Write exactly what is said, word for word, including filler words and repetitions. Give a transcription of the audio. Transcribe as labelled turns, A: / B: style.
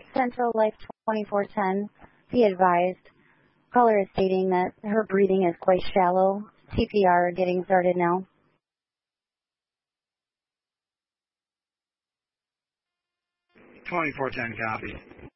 A: Central Life twenty-four ten. Be advised. Caller is stating that her breathing is quite shallow. C P R getting started now.
B: twenty-four ten copy.